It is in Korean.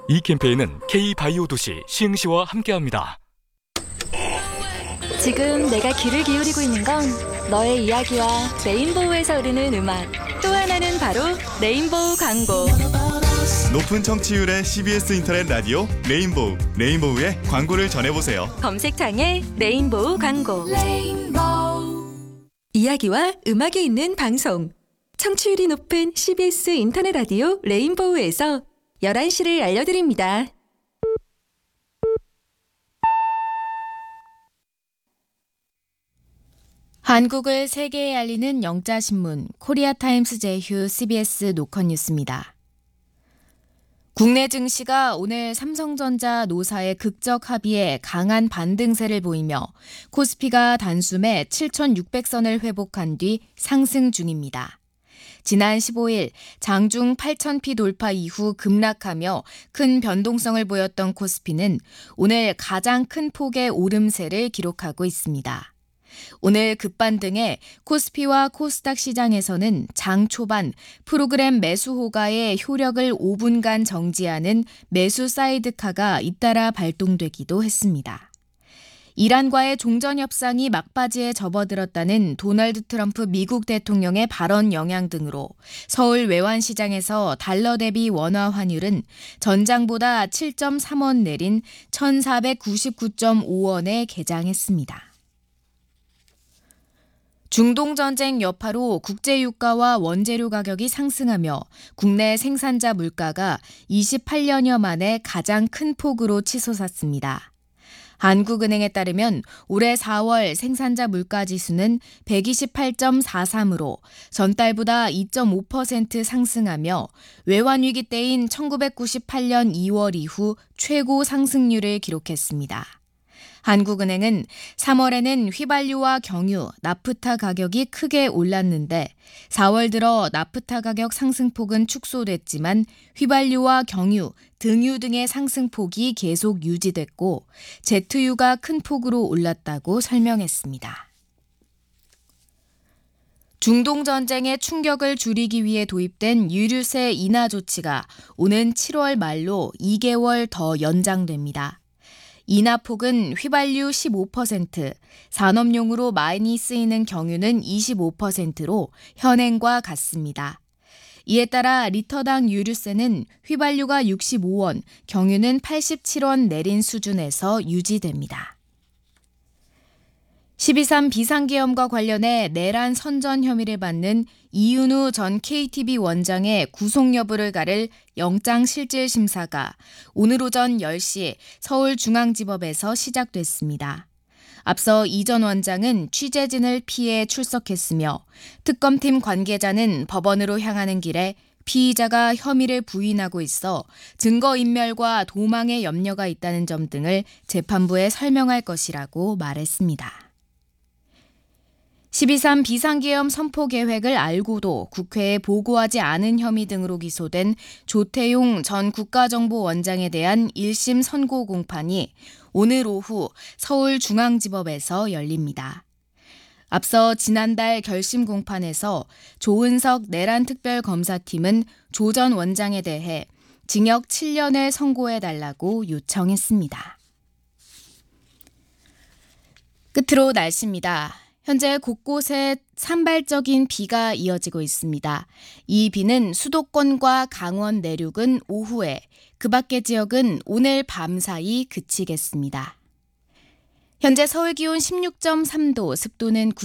이 캠페인은 K바이오 도시 시흥시와 함께합니다. 지금 내가 귀를 기울이고 있는 건 너의 이야기와 레인보우에서 흐르는 음악, 또 하나는 바로 레인보우 광고. 높은 청취율의 CBS 인터넷 라디오 레인보우, 레인보우의 광고를 전해보세요. 검색창에 레인보우 광고. 이야기와 음악이 있는 방송. 청취율이 높은 CBS 인터넷 라디오 레인보우에서 11시를 알려드립니다. 한국을 세계에 알리는 영자신문 코리아타임스 제휴 CBS 노컷 뉴스입니다. 국내 증시가 오늘 삼성전자 노사의 극적 합의에 강한 반등세를 보이며 코스피가 단숨에 7,600선을 회복한 뒤 상승 중입니다. 지난 15일 장중 8,000피 돌파 이후 급락하며 큰 변동성을 보였던 코스피는 오늘 가장 큰 폭의 오름세를 기록하고 있습니다. 오늘 급반등에 코스피와 코스닥 시장에서는 장 초반 프로그램 매수 호가의 효력을 5분간 정지하는 매수 사이드카가 잇따라 발동되기도 했습니다. 이란과의 종전 협상이 막바지에 접어들었다는 도널드 트럼프 미국 대통령의 발언 영향 등으로 서울 외환시장에서 달러 대비 원화 환율은 전장보다 7.3원 내린 1,499.5원에 개장했습니다. 중동전쟁 여파로 국제유가와 원재료 가격이 상승하며 국내 생산자 물가가 28년여 만에 가장 큰 폭으로 치솟았습니다. 한국은행에 따르면 올해 4월 생산자 물가지수는 128.43으로 전달보다 2.5% 상승하며 외환위기 때인 1998년 2월 이후 최고 상승률을 기록했습니다. 한국은행은 3월에는 휘발유와 경유, 나프타 가격이 크게 올랐는데 4월 들어 나프타 가격 상승폭은 축소됐지만 휘발유와 경유, 등유 등의 상승폭이 계속 유지됐고 제트유가 큰 폭으로 올랐다고 설명했습니다. 중동전쟁의 충격을 줄이기 위해 도입된 유류세 인하 조치가 오는 7월 말로 2개월 더 연장됩니다. 인하폭은 휘발유 15%, 산업용으로 많이 쓰이는 경유는 25%로 현행과 같습니다. 이에 따라 리터당 유류세는 휘발유가 65원, 경유는 87원 내린 수준에서 유지됩니다. 12.3 비상계엄과 관련해 내란 선전 혐의를 받는 이윤우 전 KTB 원장의 구속 여부를 가를 영장실질심사가 오늘 오전 10시 서울중앙지법에서 시작됐습니다. 앞서 이 전 원장은 취재진을 피해 출석했으며 특검팀 관계자는 법원으로 향하는 길에 피의자가 혐의를 부인하고 있어 증거인멸과 도망의 염려가 있다는 점 등을 재판부에 설명할 것이라고 말했습니다. 12.3 비상계엄 선포 계획을 알고도 국회에 보고하지 않은 혐의 등으로 기소된 조태용 전 국가정보원장에 대한 1심 선고 공판이 오늘 오후 서울중앙지법에서 열립니다. 앞서 지난달 결심 공판에서 조은석 내란특별검사팀은 조 전 원장에 대해 징역 7년을 선고해달라고 요청했습니다. 끝으로 날씨입니다. 현재 곳곳에 산발적인 비가 이어지고 있습니다. 이 비는 수도권과 강원 내륙은 오후에, 그 밖의 지역은 오늘 밤 사이 그치겠습니다. 현재 서울 기온 16.3도, 습도는